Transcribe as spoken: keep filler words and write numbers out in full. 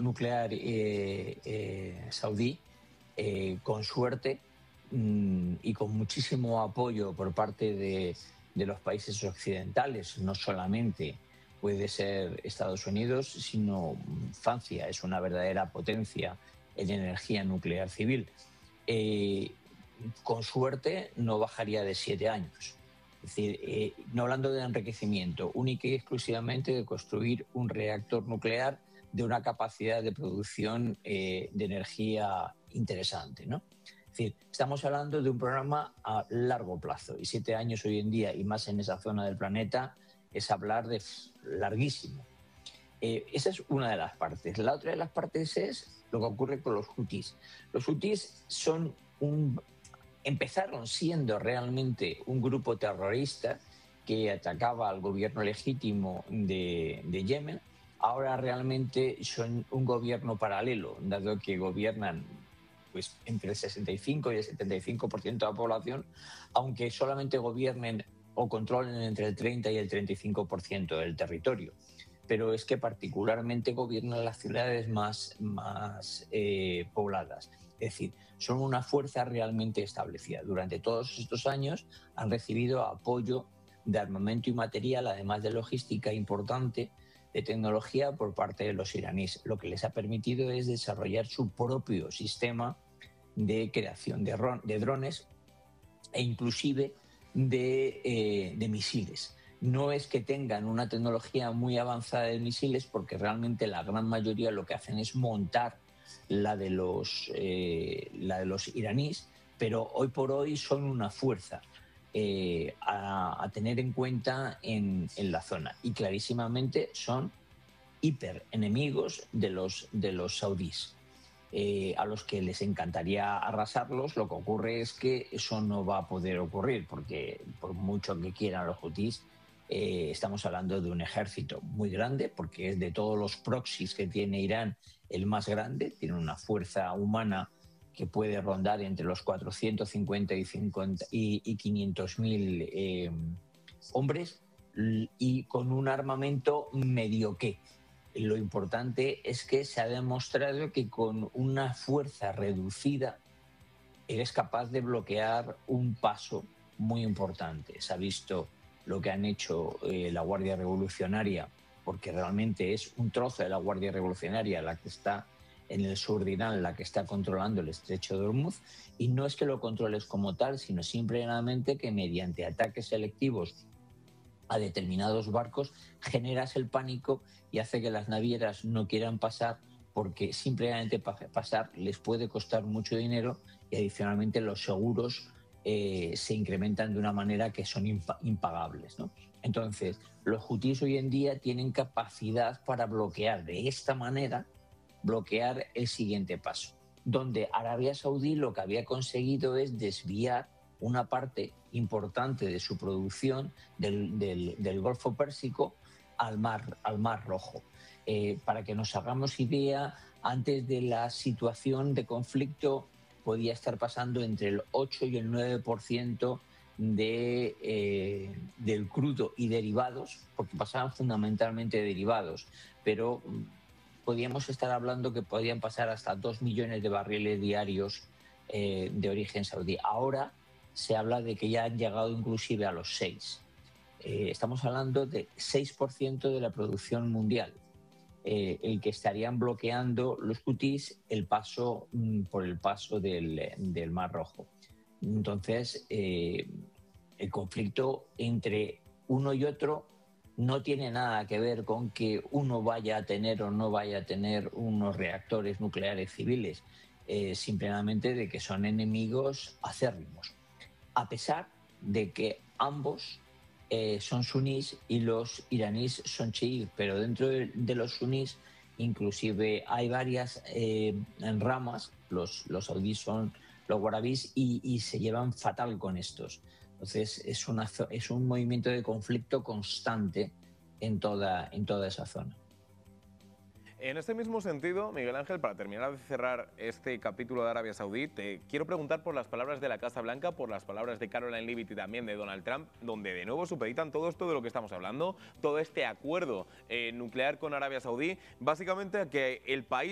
nuclear eh, eh, saudí, eh, con suerte mmm, y con muchísimo apoyo por parte de, de los países occidentales, no solamente puede ser Estados Unidos, sino Francia es una verdadera potencia en energía nuclear civil. Eh, con suerte no bajaría de siete años. Es decir, eh, no hablando de enriquecimiento, única y exclusivamente de construir un reactor nuclear de una capacidad de producción eh, de energía interesante, ¿no? Es decir, estamos hablando de un programa a largo plazo y siete años hoy en día, y más en esa zona del planeta, es hablar de larguísimo. Eh, esa es una de las partes. La otra de las partes es lo que ocurre con los hutis. Los hutis son un, empezaron siendo realmente un grupo terrorista que atacaba al gobierno legítimo de, de Yemen. Ahora realmente son un gobierno paralelo, dado que gobiernan pues, entre el sesenta y cinco y el setenta y cinco por ciento de la población, aunque solamente gobiernen o controlen entre el treinta y el treinta y cinco por ciento del territorio. Pero es que particularmente gobiernan las ciudades más, más eh, pobladas. Es decir, son una fuerza realmente establecida. Durante todos estos años han recibido apoyo de armamento y material, además de logística importante, de tecnología por parte de los iraníes. Lo que les ha permitido es desarrollar su propio sistema de creación de, de drones e inclusive de, eh, de misiles. No es que tengan una tecnología muy avanzada de misiles, porque realmente la gran mayoría lo que hacen es montar la de los, eh, la de los iraníes, pero hoy por hoy son una fuerza eh, a, a tener en cuenta en, en la zona. Y clarísimamente son hiper enemigos de los, de los saudíes. Eh, a los que les encantaría arrasarlos. Lo que ocurre es que eso no va a poder ocurrir, porque por mucho que quieran los hutíes, eh, estamos hablando de un ejército muy grande, porque es de todos los proxies que tiene Irán el más grande, tiene una fuerza humana que puede rondar entre los cuatrocientos cincuenta y, y quinientos mil eh, hombres, y con un armamento medioqué. Lo importante es que se ha demostrado que con una fuerza reducida eres capaz de bloquear un paso muy importante. Se ha visto lo que han hecho eh, la Guardia Revolucionaria, porque realmente es un trozo de la Guardia Revolucionaria la que está en el sur de Irán, la que está controlando el estrecho de Hormuz, y no es que lo controles como tal, sino simplemente que mediante ataques selectivos a determinados barcos generas el pánico y hace que las navieras no quieran pasar, porque simplemente pasar les puede costar mucho dinero, y adicionalmente los seguros eh, se incrementan de una manera que son impagables, ¿no? Entonces, los hutíes hoy en día tienen capacidad para bloquear de esta manera, bloquear el siguiente paso, donde Arabia Saudí lo que había conseguido es desviar una parte importante de su producción del, del, del Golfo Pérsico al Mar, al Mar Rojo. Eh, para que nos hagamos idea, antes de la situación de conflicto podía estar pasando entre el ocho y el nueve por ciento de, eh, del crudo y derivados, porque pasaban fundamentalmente derivados, pero podíamos estar hablando que podían pasar hasta dos millones de barriles diarios eh, de origen saudí. Ahora se habla de que ya han llegado inclusive a los seis. Eh, estamos hablando de seis por ciento de la producción mundial, eh, el que estarían bloqueando los hutíes el paso, mm, por el paso del, del Mar Rojo. Entonces, eh, el conflicto entre uno y otro no tiene nada que ver con que uno vaya a tener o no vaya a tener unos reactores nucleares civiles, eh, simplemente de que son enemigos acérrimos, a pesar de que ambos eh, son sunís y los iraníes son chiíes, pero dentro de, de los sunís inclusive hay varias eh, ramas. Los, los saudíes son los warabís y, y se llevan fatal con estos. Entonces es, una, es un movimiento de conflicto constante en toda, en toda esa zona. En este mismo sentido, Miguel Ángel, para terminar de cerrar este capítulo de Arabia Saudí, te quiero preguntar por las palabras de la Casa Blanca, por las palabras de Caroline Leavitt y también de Donald Trump, donde de nuevo supeditan todo esto de lo que estamos hablando, todo este acuerdo eh, nuclear con Arabia Saudí, básicamente a que el país